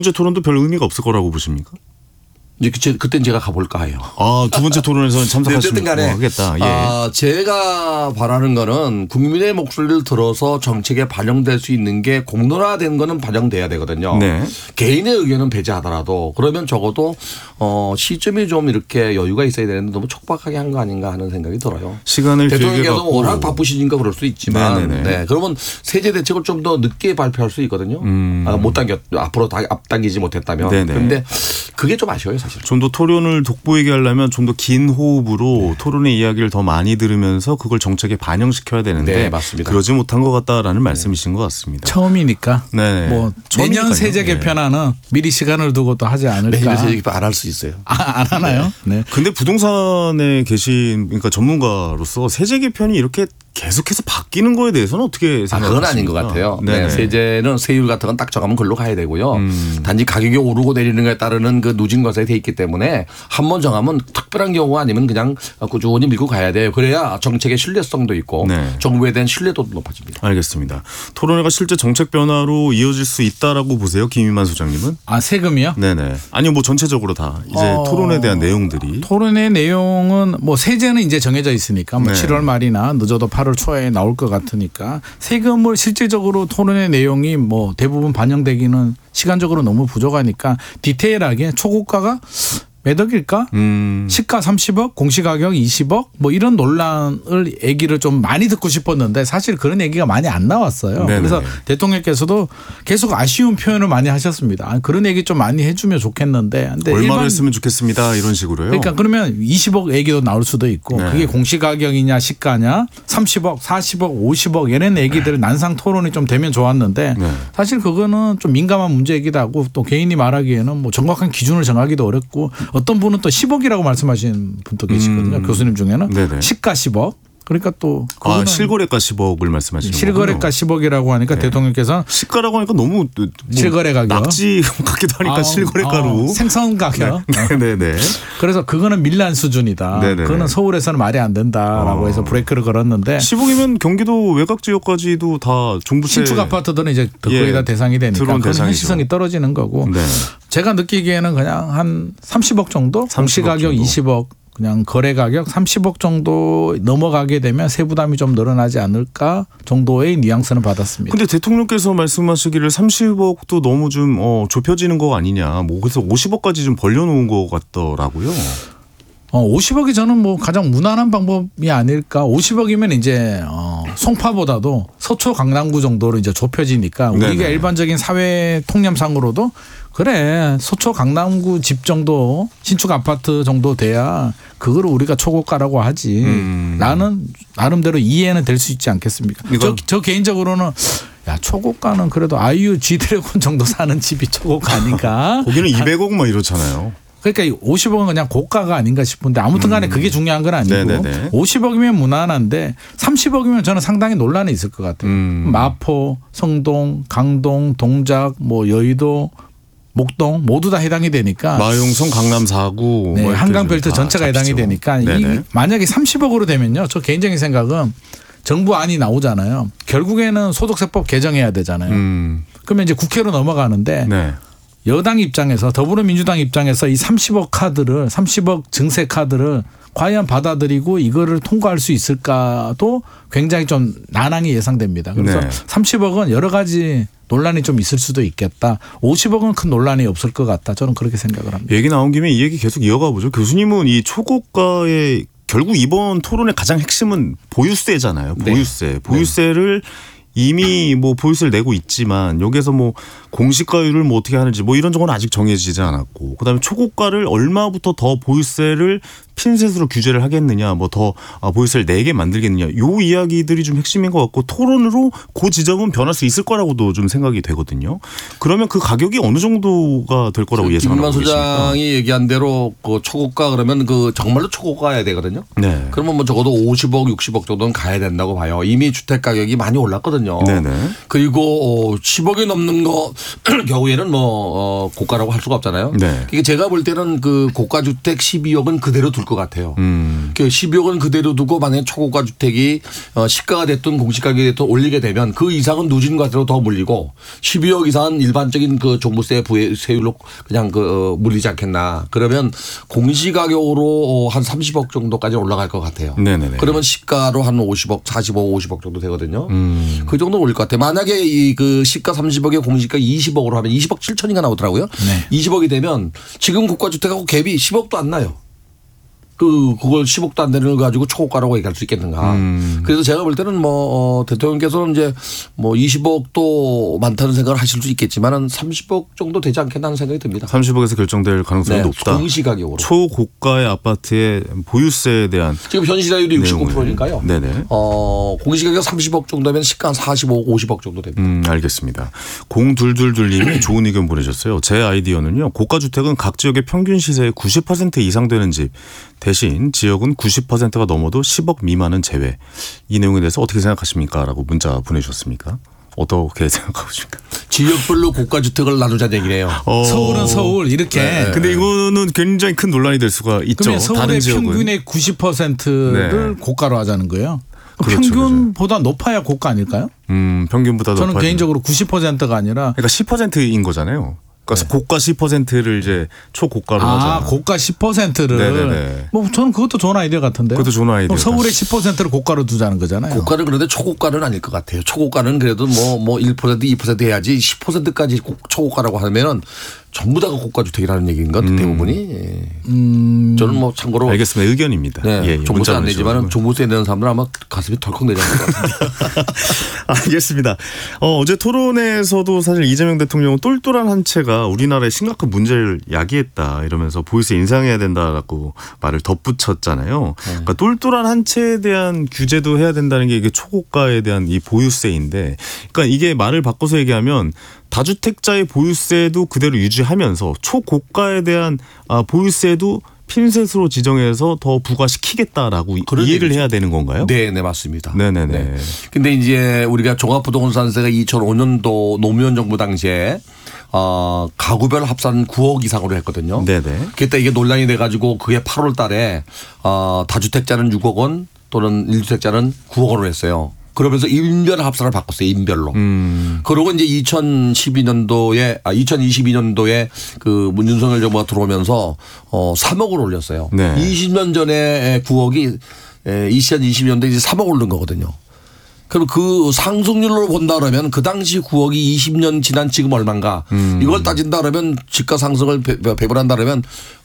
번째 토론도 별 의미가 없을 거라고 보십니까? 이제 그땐 제가 가볼까 해요. 아, 두 번째 토론에서는 참석하시면 하겠다. 예. 제가 바라는 거는 국민의 목소리를 들어서 정책에 반영될 수 있는 게 공론화된 거는 반영돼야 되거든요. 네. 개인의 의견은 배제하더라도 그러면 적어도 시점이 좀 이렇게 여유가 있어야 되는데 너무 촉박하게 한 거 아닌가 하는 생각이 들어요. 시간을 대통령께서 워낙 바쁘시니까 그럴 수 있지만 네네네. 그러면 세제 대책을 좀 더 늦게 발표할 수 있거든요. 못 앞으로 앞당기지 못했다면. 그런데 그게 좀 아쉬워요 사실. 좀 더 토론을 돋보이게 하려면 좀 더 긴 호흡으로 토론의 이야기를 더 많이 들으면서 그걸 정책에 반영시켜야 되는데 네, 맞습니다. 그러지 못한 것 같다라는 말씀이신 것 같습니다. 처음이니까 네. 뭐 내년 세제 개편안은 미리 시간을 두고 또 하지 않을까. 내년 세제 개편 안 할 수 있어요. 안 하나요? 네. 근데 부동산에 계신 그러니까 전문가로서 세제 개편이 이렇게 계속해서 바뀌는 거에 대해서는 어떻게 생각하십니까? 그건 아닌 것 같아요. 네. 세제는 세율 같은 건 딱 정하면 글로 가야 되고요. 단지 가격이 오르고 내리는 것에 따르는 그 누진과세에 돼 있기 때문에 한 번 정하면 특별한 경우 아니면 그냥 꾸준히 밀고 가야 돼요. 그래야 정책의 신뢰성도 있고 정부에 대한 신뢰도도 높아집니다. 알겠습니다. 토론회가 실제 정책 변화로 이어질 수 있다라고 보세요, 김희만 소장님은? 아, 세금이요? 네네. 아니요, 뭐 전체적으로 다 이제 토론에 대한 내용들이. 토론의 내용은 뭐 세제는 이제 정해져 있으니까 뭐 7월 말이나 늦어도 8월 초에 나올 것 같으니까 세금을 실질적으로 토론의 내용이 뭐 대부분 반영되기는 시간적으로 너무 부족하니까 디테일하게 초고가가 몇 억일까? 시가 30억, 공시가격 20억 뭐 이런 논란을 얘기를 좀 많이 듣고 싶었는데 사실 그런 얘기가 많이 안 나왔어요. 네네. 그래서 대통령께서도 계속 아쉬운 표현을 많이 하셨습니다. 그런 얘기 좀 많이 해주면 좋겠는데. 근데 얼마로 했으면 좋겠습니다. 이런 식으로요. 그러니까 그러면 20억 얘기도 나올 수도 있고 그게 공시가격이냐 시가냐 30억, 40억, 50억 이런 얘기들 난상 토론이 좀 되면 좋았는데 사실 그거는 좀 민감한 문제이기도 하고 또 개인이 말하기에는 뭐 정확한 기준을 정하기도 어렵고 어떤 분은 또 10억이라고 말씀하신 분도 계시거든요. 교수님 중에는. 네네. 시가 10억. 그러니까 또 실거래가 10억을 말씀하시는 거군요. 실거래가 10억이라고 하니까 대통령께서는 시가라고 하니까 너무 실거래 가격 낙지 같기도 하니까 실거래가로 생선 가격. 네네. 그래서 그거는 밀란 수준이다. 네네네. 그거는 서울에서는 말이 안 된다라고 해서 브레이크를 걸었는데 10억이면 경기도 외곽 지역까지도 다 종부세 신축 아파트들은 이제 거의 다 대상이 되니까 그건 현실성이 떨어지는 거고 제가 느끼기에는 그냥 한 30억 정도 공시가격 20억 그냥 거래 가격 30억 정도 넘어가게 되면 세부담이 좀 늘어나지 않을까 정도의 뉘앙스는 받았습니다. 그런데 대통령께서 말씀하시기를 30억도 너무 좀 좁혀지는 거 아니냐. 뭐 그래서 50억까지 좀 벌려놓은 것 같더라고요. 50억이 저는 뭐 가장 무난한 방법이 아닐까. 50억이면 이제 송파보다도 서초 강남구 정도로 이제 좁혀지니까 우리가 일반적인 사회 통념상으로도 그래 서초 강남구 집 정도 신축 아파트 정도 돼야 그거를 우리가 초고가라고 하지. 나는 나름대로 이해는 될 수 있지 않겠습니까? 저 개인적으로는 야 초고가는 그래도 아이유 G드래곤 정도 사는 집이 초고가 아닌가. 거기는 200억 막 이렇잖아요. 그러니까 50억은 그냥 고가가 아닌가 싶은데 아무튼 간에 그게 중요한 건 아니고 50억이면 무난한데 30억이면 저는 상당히 논란이 있을 것 같아요. 마포, 성동, 강동, 동작, 뭐 여의도, 목동 모두 다 해당이 되니까 마용성, 강남 4구 뭐 한강벨트 전체가 해당이 되니까 만약에 30억으로 되면요. 저 개인적인 생각은 정부 안이 나오잖아요. 결국에는 소득세법 개정해야 되잖아요. 그러면 이제 국회로 넘어가는데 여당 입장에서 더불어민주당 입장에서 이 30억 카드를 30억 증세 카드를 과연 받아들이고 이거를 통과할 수 있을까도 굉장히 좀 난항이 예상됩니다. 그래서 30억은 여러 가지 논란이 좀 있을 수도 있겠다. 50억은 큰 논란이 없을 것 같다. 저는 그렇게 생각을 합니다. 얘기 나온 김에 이 얘기 계속 이어가 보죠. 교수님은 이 초고가의 결국 이번 토론의 가장 핵심은 보유세잖아요. 보유세를 이미 뭐 보유세를 내고 있지만 여기에서 뭐 공시가율을 뭐 어떻게 하는지 뭐 이런 정도는 아직 정해지지 않았고 그다음에 초고가를 얼마부터 더 보유세를 핀셋으로 규제를 하겠느냐 뭐 더 보유세를 내게 만들겠느냐 요 이야기들이 좀 핵심인 것 같고 토론으로 그 지점은 변할 수 있을 거라고도 좀 생각이 되거든요. 그러면 그 가격이 어느 정도가 될 거라고 예상하고 계십니까? 김만 소장이 얘기한 대로 그 초고가 그러면 그 정말로 초고가야 되거든요. 그러면 뭐 적어도 50억 60억 정도는 가야 된다고 봐요. 이미 주택 가격이 많이 올랐거든요. 그리고 10억이 넘는 거 경우에는 뭐 고가라고 할 수가 없잖아요. 그러니까 제가 볼 때는 그 고가 주택 12억은 그대로 둘 것 것 같아요. 그 12억은 그대로 두고 만약에 초고가 주택이 시가가 됐든 공시가격이 됐든 올리게 되면 그 이상은 누진과세로 더 물리고 12억 이상은 일반적인 그 종부세 세율로 그냥 물리지 않겠나. 그러면 공시가격으로 한 30억 정도까지 올라갈 것 같아요. 네네네. 그러면 시가로 한 50억, 45억, 50억 정도 되거든요. 그 정도 올릴 것 같아요. 만약에 이 그 시가 30억에 공시가 20억으로 하면 20억 7천인가 나오더라고요. 네. 20억이 되면 지금 국가주택하고 갭이 10억도 안 나요. 그걸 10억도 안 되는 걸 가지고 초고가라고 얘기할 수 있겠는가. 그래서 제가 볼 때는 대통령께서는 이제 20억도 많다는 생각을 하실 수 있겠지만은 30억 정도 되지 않겠나 하는 생각이 듭니다. 30억에서 결정될 가능성이 네, 높다. 공시가격으로. 초고가의 아파트의 보유세에 대한 지금 현실자율이 69%니까요. 네네. 공시가격 30억 정도면 시가 한 45억, 50억 정도 됩니다. 알겠습니다. 0222님이 좋은 의견 보내셨어요. 제 아이디어는요. 고가주택은 각 지역의 평균 시세의 90% 이상 되는 집. 대신 지역은 90%가 넘어도 10억 미만은 제외. 이 내용에 대해서 어떻게 생각하십니까? 라고 문자 보내주셨습니까? 어떻게 생각하고 계십니까? 지역별로 고가주택을 나누자는 얘기네요. 서울은 서울 이렇게. 네. 근데 이거는 굉장히 큰 논란이 될 수가 있죠. 그러면 서울의 다른 지역은. 평균의 90%를 네. 고가로 하자는 거예요. 그렇죠, 평균보다 높아야 고가 아닐까요? 평균보다 저는 높아야 개인적으로 90%가 아니라. 그러니까 10%인 거잖아요. 그러니까 고가 10%를 이제 초고가로 하자. 고가 10%를. 네네네. 저는 그것도 좋은 아이디어 같은데요. 그것도 좋은 아이디어. 서울의 10%를 고가로 두자는 거잖아요. 고가는 그런데 초고가는 아닐 것 같아요. 초고가는 그래도 1% 2% 해야지 10%까지 초고가라고 하면은 전부 다가 고가주택이라는 얘기인가 대부분이. 저는 참고로. 알겠습니다. 의견입니다. 네, 종부세 안 내지만 종부세 내는 사람들은 아마 가슴이 덜컥 내지 않을 것 같은데. 알겠습니다. 어제 토론에서도 사실 이재명 대통령은 똘똘한 한 채가 우리나라의 심각한 문제를 야기했다 이러면서 보유세 인상해야 된다라고 말을 덧붙였잖아요. 그러니까 똘똘한 한 채에 대한 규제도 해야 된다는 게 이게 초고가에 대한 이 보유세인데, 그러니까 이게 말을 바꿔서 얘기하면 다주택자의 보유세도 그대로 유지하면서 초고가에 대한 보유세도 핀셋으로 지정해서 더 부과시키겠다라고 이해를 얘기죠. 해야 되는 건가요? 네, 맞습니다. 네네네. 네. 근데 이제 우리가 종합부동산세가 2005년도 노무현 정부 당시에 가구별 합산 9억 이상으로 했거든요. 네네. 그때 이게 논란이 돼가지고 그게 8월 달에 다주택자는 6억 원 또는 1주택자는 9억 원으로 했어요. 그러면서 인별 합산을 바꿨어요. 인별로. 그리고 이제 2022년도에 그 윤석열 정부가 들어오면서 3억을 올렸어요. 네. 20년 전에 9억이 2020년도에 이제 3억 오른 거거든요. 그럼 그 상승률로 본다 그러면 그 당시 9억이 20년 지난 지금 얼마인가 이걸 따진다 그러면 지가 상승을 배분한다 그러면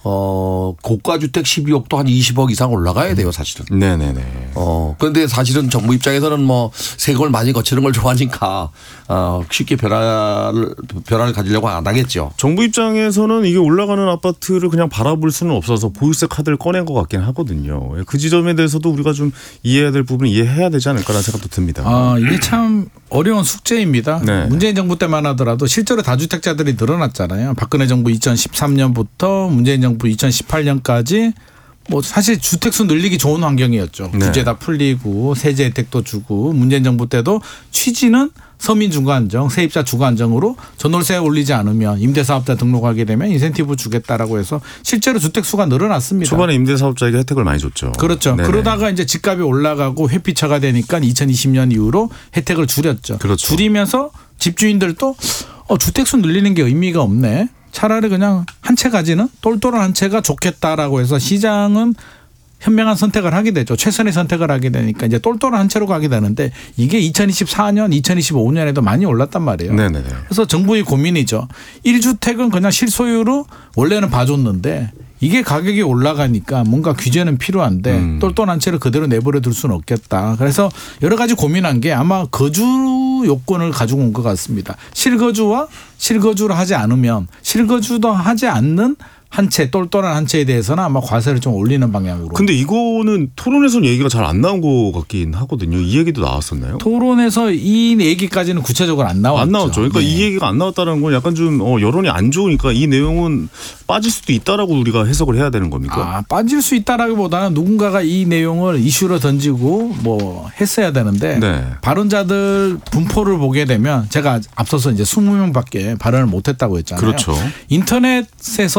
고가주택 12억도 한 20억 이상 올라가야 돼요 사실은. 네네네. 그런데 사실은 정부 입장에서는 세금을 많이 거치는 걸 좋아하니까 쉽게 변화를 가지려고 안 하겠죠. 정부 입장에서는 이게 올라가는 아파트를 그냥 바라볼 수는 없어서 보유세 카드를 꺼낸 것 같긴 하거든요. 그 지점에 대해서도 우리가 좀 이해해야 될 부분은 이해해야 되지 않을까라는 생각도 듭니다. 이게 참 어려운 숙제입니다. 네. 문재인 정부 때만 하더라도 실제로 다주택자들이 늘어났잖아요. 박근혜 정부 2013년부터 문재인 정부 2018년까지 사실 주택수 늘리기 좋은 환경이었죠. 네. 규제 다 풀리고 세제 혜택도 주고 문재인 정부 때도 취지는 서민 주거 안정, 세입자 주거 안정으로 전월세 올리지 않으면 임대사업자 등록하게 되면 인센티브 주겠다라고 해서 실제로 주택수가 늘어났습니다. 초반에 임대사업자에게 혜택을 많이 줬죠. 그렇죠. 네네. 그러다가 이제 집값이 올라가고 회피처가 되니까 2020년 이후로 혜택을 줄였죠. 그렇죠. 줄이면서 집주인들도 주택수 늘리는 게 의미가 없네. 차라리 그냥 한 채 가지는 똘똘한 한 채가 좋겠다라고 해서 시장은 현명한 선택을 하게 되죠. 최선의 선택을 하게 되니까 이제 똘똘한 한 채로 가게 되는데 이게 2024년, 2025년에도 많이 올랐단 말이에요. 네네네. 그래서 정부의 고민이죠. 1주택은 그냥 실소유로 원래는 봐줬는데 이게 가격이 올라가니까 뭔가 규제는 필요한데 똘똘한 채를 그대로 내버려 둘 수는 없겠다. 그래서 여러 가지 고민한 게 아마 거주 요건을 가지고 온 것 같습니다. 실거주와 실거주를 하지 않으면 실거주도 하지 않는 한 채, 똘똘한 한 채에 대해서는 아마 과세를 좀 올리는 방향으로. 근데 이거는 토론에서는 얘기가 잘 안 나온 것 같긴 하거든요. 이 얘기도 나왔었나요? 토론에서 이 얘기까지는 구체적으로 안 나왔죠. 안 나왔죠. 그러니까 이 얘기가 안 나왔다는 건 약간 좀 여론이 안 좋으니까 이 내용은 빠질 수도 있다라고 우리가 해석을 해야 되는 겁니까? 빠질 수 있다라기보다는 누군가가 이 내용을 이슈로 던지고 했어야 되는데 네. 발언자들 분포를 보게 되면 제가 앞서서 이제 20명밖에 발언을 못했다고 했잖아요. 그렇죠. 인터넷에서 이제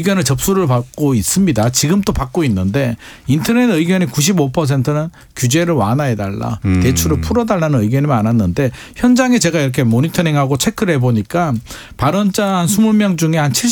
의견을 접수를 받고 있습니다. 지금 또 받고 있는데 인터넷 의견이 95%는 규제를 완화해달라. 대출을 풀어달라는 의견이 많았는데 현장에 제가 이렇게 모니터링하고 체크를 해보니까 발언자 한 20명 중에 한